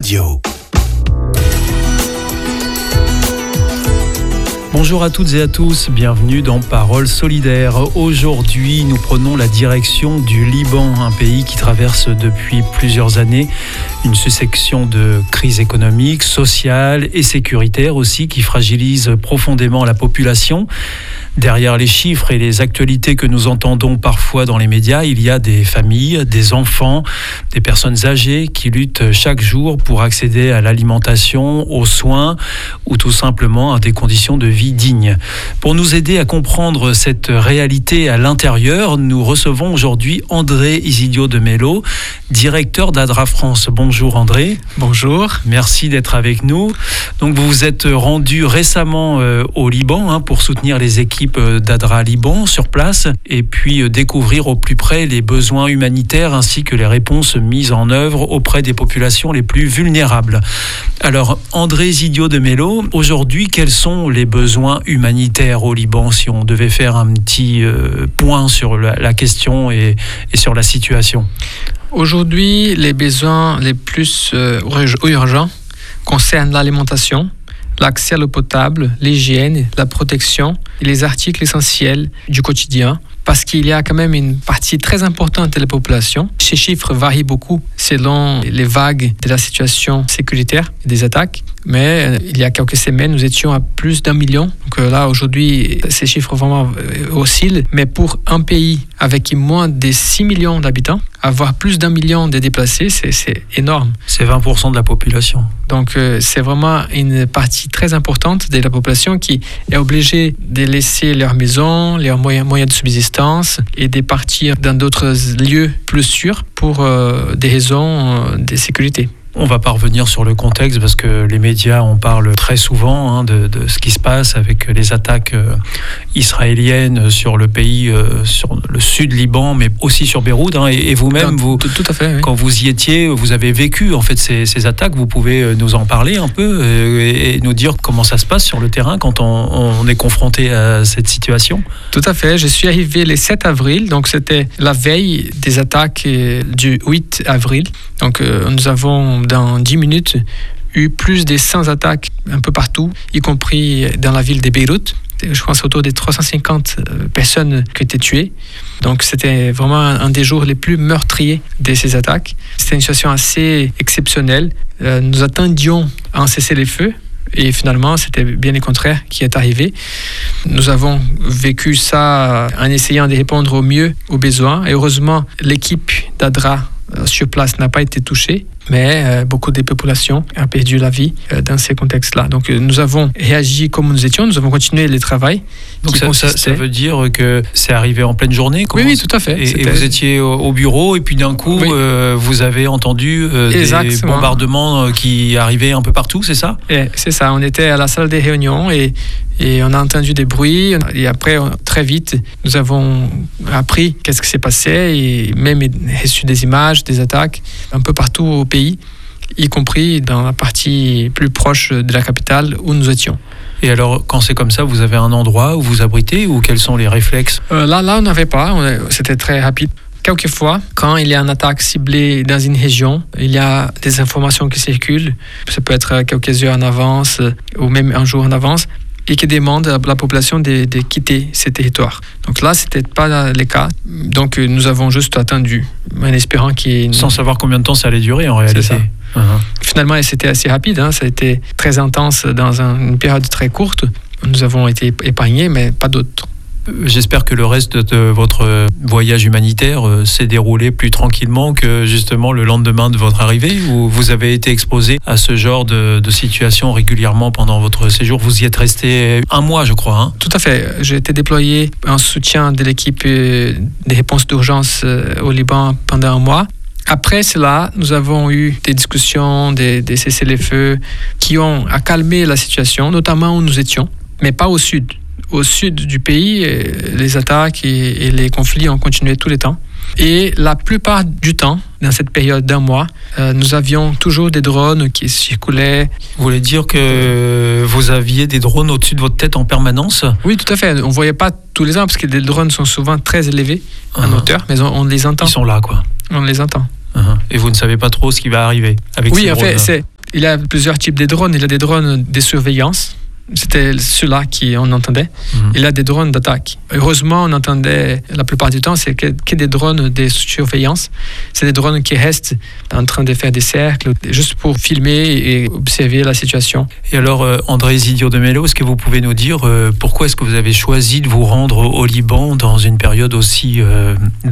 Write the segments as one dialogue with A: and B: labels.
A: Radio.
B: Bonjour à toutes et à tous, bienvenue dans Paroles solidaires. Aujourd'hui, nous prenons la direction du Liban, un pays qui traverse depuis plusieurs années une succession de crises économiques, sociales et sécuritaires aussi qui fragilisent profondément la population. Derrière les chiffres et les actualités que nous entendons parfois dans les médias, il y a des familles, des enfants, des personnes âgées qui luttent chaque jour pour accéder à l'alimentation, aux soins ou tout simplement à des conditions de vie dignes. Pour nous aider à comprendre cette réalité à l'intérieur, nous recevons aujourd'hui André Isidio de Mello, directeur d'ADRA France. Bonjour André.
C: Bonjour.
B: Merci d'être avec nous. Donc vous vous êtes rendu récemment au Liban pour soutenir les équipes d'ADRA Liban sur place et puis découvrir au plus près les besoins humanitaires ainsi que les réponses mises en œuvre auprès des populations les plus vulnérables. Alors André Isidio de Mello, aujourd'hui quels sont les besoins humanitaires au Liban si on devait faire un petit point sur la question et sur la situation?
C: Aujourd'hui, les besoins les plus urgents concernent l'alimentation, l'accès à l'eau potable, l'hygiène, la protection et les articles essentiels du quotidien, parce qu'il y a quand même une partie très importante de la population. Ces chiffres varient beaucoup selon les vagues de la situation sécuritaire et des attaques. Mais il y a quelques semaines, nous étions à plus d'1 million. Donc là, aujourd'hui, ces chiffres vraiment oscillent. Mais pour un pays avec moins de 6 millions d'habitants, avoir plus d'1 million de déplacés, c'est énorme.
B: C'est 20% de la population.
C: Donc c'est vraiment une partie très importante de la population qui est obligée de laisser leur maison, leurs moyens de subsistance et de partir dans d'autres lieux plus sûrs pour des raisons de sécurité.
B: On va pas revenir sur le contexte parce que les médias en parlent très souvent de ce qui se passe avec les attaques israéliennes sur le pays, sur le sud Liban, mais aussi sur Beyrouth. Et vous-même,
C: tout à fait, oui.
B: Quand vous y étiez, vous avez vécu en fait ces attaques. Vous pouvez nous en parler un peu et nous dire comment ça se passe sur le terrain quand on est confronté à cette situation?
C: Tout à fait. Je suis arrivé le 7 avril, donc c'était la veille des attaques du 8 avril. Donc nous avons dans 10 minutes eu plus de 100 attaques un peu partout, y compris dans la ville de Beyrouth. Je pense autour de 350 personnes qui ont été tuées. Donc c'était vraiment un des jours les plus meurtriers de ces attaques. C'était une situation assez exceptionnelle. Nous attendions un cessez-le-feu. Et finalement, c'était bien le contraire qui est arrivé. Nous avons vécu ça en essayant de répondre au mieux aux besoins. Et heureusement, l'équipe d'ADRA sur place n'a pas été touchée, mais beaucoup de populations ont perdu la vie dans ces contextes-là. Donc nous avons réagi comme nous étions, nous avons continué le travail.
B: Donc ça veut dire que c'est arrivé en pleine journée?
C: Oui, tout à fait.
B: Et vous étiez au bureau et puis d'un coup, oui. Vous avez entendu des bombardements qui arrivaient un peu partout, c'est ça?
C: C'est ça, on était à la salle des réunions et on a entendu des bruits. Et après, très vite, nous avons appris qu'est-ce qui s'est passé et même reçu des images, des attaques un peu partout au pays, y compris dans la partie plus proche de la capitale où nous étions.
B: Et alors, quand c'est comme ça, vous avez un endroit où vous abritez ou quels sont les réflexes?
C: Là, on n'avait pas. C'était très rapide. Quelquefois, quand il y a une attaque ciblée dans une région, il y a des informations qui circulent. Ça peut être quelques heures en avance ou même un jour en avance et qui demandent à la population de quitter ces territoires. Donc là, ce n'était pas le cas. Donc nous avons juste attendu, en espérant qu'il y ait
B: Sans savoir combien de temps ça allait durer en réalité.
C: C'est ça. Finalement, c'était assez rapide. Ça a été très intense dans une période très courte. Nous avons été épargnés, mais pas d'autres.
B: J'espère que le reste de votre voyage humanitaire s'est déroulé plus tranquillement que justement le lendemain de votre arrivée, où vous avez été exposé à ce genre de situation régulièrement pendant votre séjour. Vous y êtes resté 1 mois, je crois. Tout
C: à fait. J'ai été déployé en soutien de l'équipe des réponses d'urgence au Liban pendant 1 mois. Après cela, nous avons eu des discussions, des cessez-le-feu qui ont calmé la situation, notamment où nous étions, mais pas au sud. Au sud du pays, les attaques et les conflits ont continué tout le temps. Et la plupart du temps, dans cette période d'1 mois, nous avions toujours des drones qui circulaient.
B: Vous voulez dire que vous aviez des drones au-dessus de votre tête en permanence?
C: Oui, tout à fait. On ne voyait pas tous les ans, parce que les drones sont souvent très élevés en hauteur, mais on les entend.
B: Ils sont là, quoi.
C: On les entend.
B: Et vous ne savez pas trop ce qui va arriver avec ces drones?
C: Oui, en fait, Il y a plusieurs types de drones. Il y a des drones de surveillance. C'était ceux-là qu'on entendait. Il y a des drones d'attaque. Heureusement, on entendait la plupart du temps, c'est que des drones de surveillance. C'est des drones qui restent en train de faire des cercles, juste pour filmer et observer la situation.
B: Et alors, André Zidio de Mello, est-ce que vous pouvez nous dire pourquoi est-ce que vous avez choisi de vous rendre au Liban dans une période aussi dangereuse ?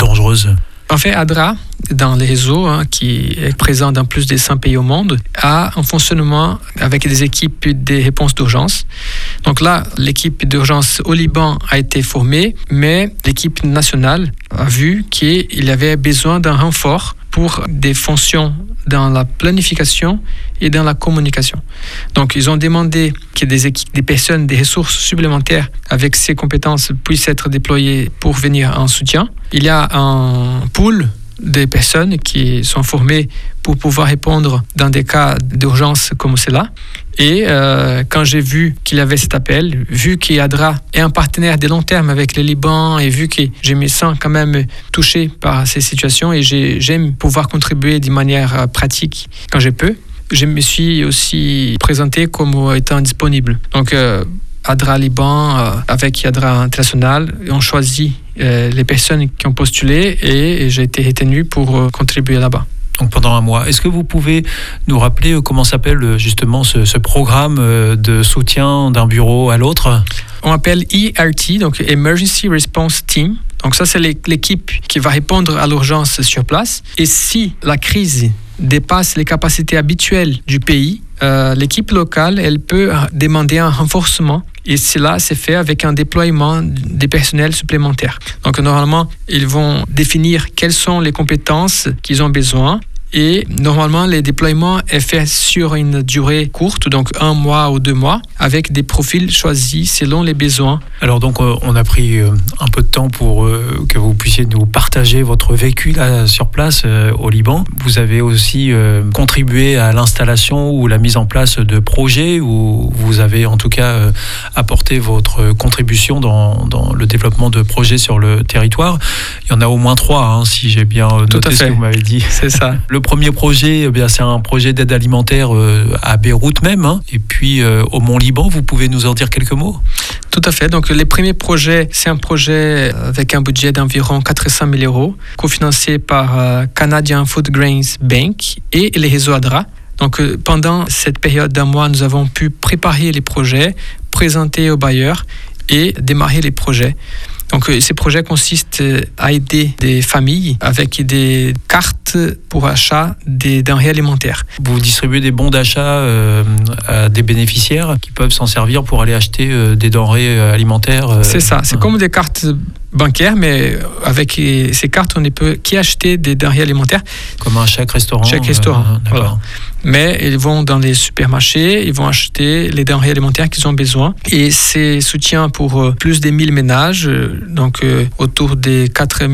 C: En fait, ADRA, dans les réseaux, qui est présent dans plus de 100 pays au monde, a un fonctionnement avec des équipes de réponse d'urgence. Donc là, l'équipe d'urgence au Liban a été formée, mais l'équipe nationale a vu qu'il y avait besoin d'un renfort pour des fonctions dans la planification et dans la communication. Donc, ils ont demandé que des équipes, des personnes, des ressources supplémentaires avec ces compétences puissent être déployées pour venir en soutien. Il y a un pool de personnes qui sont formées pour pouvoir répondre dans des cas d'urgence comme cela. Et quand j'ai vu qu'il y avait cet appel, vu qu'ADRA est un partenaire de long terme avec le Liban et vu que je me sens quand même touché par ces situations et j'aime pouvoir contribuer de manière pratique quand je peux, je me suis aussi présenté comme étant disponible. Donc, ADRA Liban avec ADRA International ont choisi les personnes qui ont postulé et j'ai été retenu pour contribuer là-bas.
B: Donc pendant un mois. Est-ce que vous pouvez nous rappeler comment s'appelle justement ce programme de soutien d'un bureau à l'autre ?
C: On appelle ERT, donc Emergency Response Team. Donc ça, c'est l'équipe qui va répondre à l'urgence sur place. Et si la crise dépasse les capacités habituelles du pays, l'équipe locale, elle peut demander un renforcement. Et cela c'est fait avec un déploiement des personnels supplémentaires. Donc normalement, ils vont définir quelles sont les compétences qu'ils ont besoin. Et normalement, le déploiement est fait sur une durée courte, donc 1 mois ou 2 mois, avec des profils choisis selon les besoins.
B: Alors donc, on a pris un peu de temps pour que vous puissiez nous partager votre vécu là sur place au Liban. Vous avez aussi contribué à l'installation ou la mise en place de projets où vous avez en tout cas apporté votre contribution dans le développement de projets sur le territoire. Il y en a au moins 3, si j'ai bien noté ce que vous m'avez dit.
C: C'est ça.
B: Le premier projet, c'est un projet d'aide alimentaire à Beyrouth même. Et puis au Mont-Liban, vous pouvez nous en dire quelques mots ?
C: Tout à fait. Donc, les premiers projets, c'est un projet avec un budget d'environ 400 000 €, cofinancé par Canadian Food Grains Bank et les réseaux ADRA. Donc, pendant cette période d'un mois, nous avons pu préparer les projets, présenter aux bailleurs et démarrer les projets. Donc, ces projets consistent à aider des familles avec des cartes pour achat des denrées alimentaires.
B: Vous distribuez des bons d'achat à des bénéficiaires qui peuvent s'en servir pour aller acheter des denrées alimentaires.
C: C'est ça, c'est comme des cartes bancaires, mais avec ces cartes, on ne peut qu'acheter des denrées alimentaires.
B: Comme un chèque restaurant.
C: Chèque restaurant, voilà. Mais ils vont dans les supermarchés, ils vont acheter les denrées alimentaires qu'ils ont besoin. Et c'est soutien pour plus de 1000 ménages, donc autour de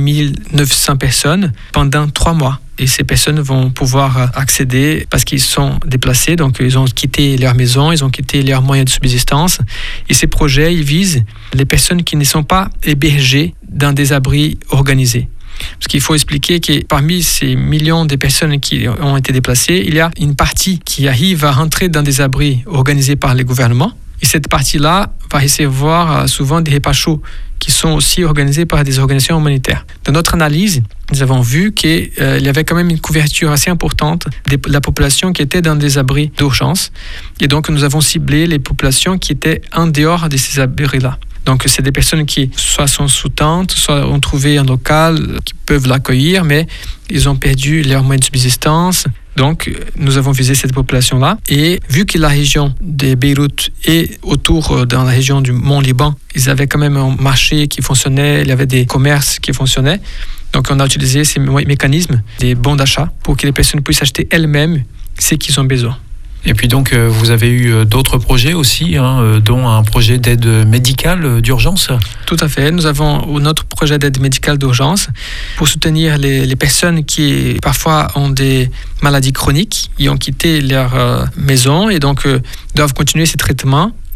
C: 4900 personnes pendant 3 mois. Et ces personnes vont pouvoir accéder parce qu'ils sont déplacés, donc ils ont quitté leur maison, ils ont quitté leurs moyens de subsistance. Et ces projets, ils visent les personnes qui ne sont pas hébergées dans des abris organisés. Parce qu'il faut expliquer que parmi ces millions de personnes qui ont été déplacées, il y a une partie qui arrive à rentrer dans des abris organisés par les gouvernements. Et cette partie-là va recevoir souvent des repas chauds qui sont aussi organisés par des organisations humanitaires. Dans notre analyse, nous avons vu qu'il y avait quand même une couverture assez importante de la population qui était dans des abris d'urgence. Et donc, nous avons ciblé les populations qui étaient en dehors de ces abris-là. Donc, c'est des personnes qui soit sont sous tente, soit ont trouvé un local qui peuvent l'accueillir, mais ils ont perdu leurs moyens de subsistance. Donc, nous avons visé cette population-là. Et vu que la région de Beyrouth est autour, dans la région du Mont-Liban, ils avaient quand même un marché qui fonctionnait, il y avait des commerces qui fonctionnaient. Donc, on a utilisé ces mécanismes, des bons d'achat, pour que les personnes puissent acheter elles-mêmes ce qu'ils ont besoin.
B: Et puis donc, vous avez eu d'autres projets aussi, dont un projet d'aide médicale d'urgence.
C: Tout à fait. Nous avons notre projet d'aide médicale d'urgence pour soutenir les personnes qui parfois ont des maladies chroniques, qui ont quitté leur maison et donc doivent continuer ces traitements.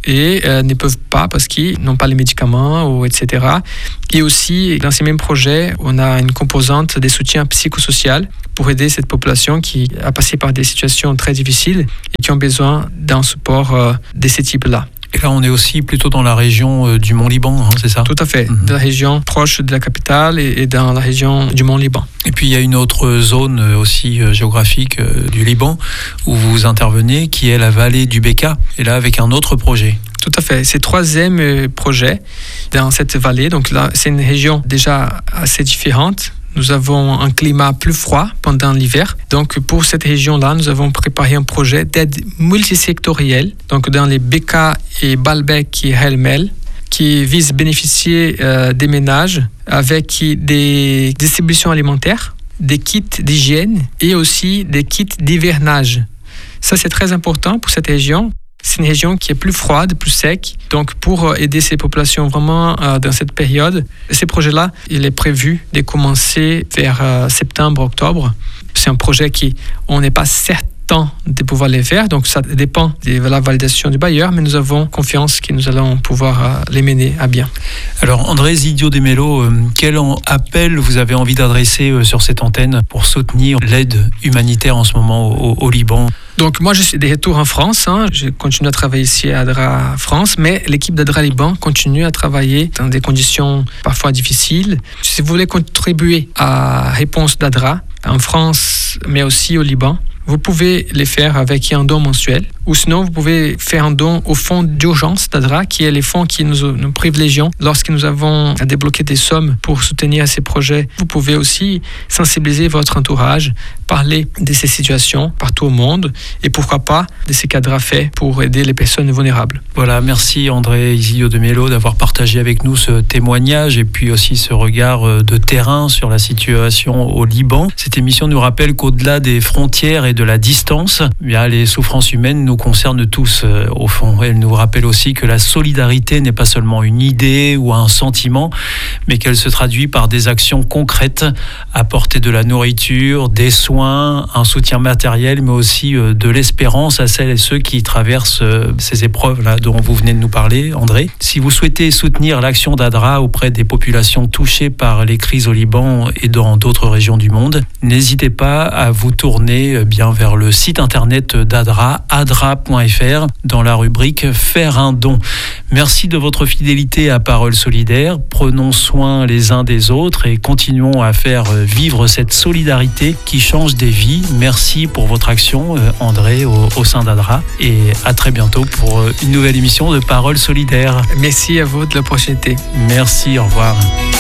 C: et ne peuvent pas parce qu'ils n'ont pas les médicaments, etc. Et aussi, dans ces mêmes projets, on a une composante des soutiens psychosocial pour aider cette population qui a passé par des situations très difficiles et qui ont besoin d'un support de ce type-là.
B: Et là, on est aussi plutôt dans la région du Mont-Liban, hein, c'est ça ?
C: Tout à fait, de la région proche de la capitale et dans la région du Mont-Liban.
B: Et puis, il y a une autre zone aussi géographique du Liban où vous intervenez, qui est la vallée du Bekaa, et là, avec un autre projet.
C: Tout à fait, c'est le troisième projet dans cette vallée. Donc là, c'est une région déjà assez différente. Nous avons un climat plus froid pendant l'hiver. Donc, pour cette région-là, nous avons préparé un projet d'aide multisectorielle, donc dans les Bekaa et Baalbek et Helmel, qui vise à bénéficier des ménages avec des distributions alimentaires, des kits d'hygiène et aussi des kits d'hivernage. Ça, c'est très important pour cette région. C'est une région qui est plus froide, plus sec. Donc, pour aider ces populations vraiment dans cette période, ce projet-là, il est prévu de commencer vers septembre-octobre. C'est un projet on n'est pas certain de pouvoir les faire, donc ça dépend de la validation du bailleur, mais nous avons confiance que nous allons pouvoir les mener à bien.
B: Alors, André Zidio de Mello, quel appel vous avez envie d'adresser sur cette antenne pour soutenir l'aide humanitaire en ce moment au Liban ?
C: Donc moi je suis de retour en France, je continue à travailler ici à ADRA France, mais l'équipe d'ADRA Liban continue à travailler dans des conditions parfois difficiles. Si vous voulez contribuer à la réponse d'ADRA en France, mais aussi au Liban, vous pouvez les faire avec un don mensuel, ou sinon vous pouvez faire un don au fonds d'urgence d'ADRA, qui est les fonds qui nous privilégions lorsque nous avons débloqué des sommes pour soutenir ces projets. Vous pouvez aussi sensibiliser votre entourage, parler de ces situations partout au monde, et pourquoi pas de ces qu'ADRA fait pour aider les personnes vulnérables.
B: Voilà, merci André Zidio de Mello d'avoir partagé avec nous ce témoignage et puis aussi ce regard de terrain sur la situation au Liban. Cette émission nous rappelle qu'au-delà des frontières et de la distance, les souffrances humaines nous concernent tous au fond. Elle nous rappelle aussi que la solidarité n'est pas seulement une idée ou un sentiment, mais qu'elle se traduit par des actions concrètes, apporter de la nourriture, des soins, un soutien matériel, mais aussi de l'espérance à celles et ceux qui traversent ces épreuves-là dont vous venez de nous parler, André. Si vous souhaitez soutenir l'action d'ADRA auprès des populations touchées par les crises au Liban et dans d'autres régions du monde, n'hésitez pas à vous tourner vers le site internet d'ADRA, adra.fr, dans la rubrique « Faire un don ». Merci de votre fidélité à Parole Solidaire. Prenons soin les uns des autres et continuons à faire vivre cette solidarité qui change des vies. Merci pour votre action, André, au sein d'ADRA. Et à très bientôt pour une nouvelle émission de Parole Solidaire.
C: Merci à vous de l'opportunité.
B: Merci, au revoir.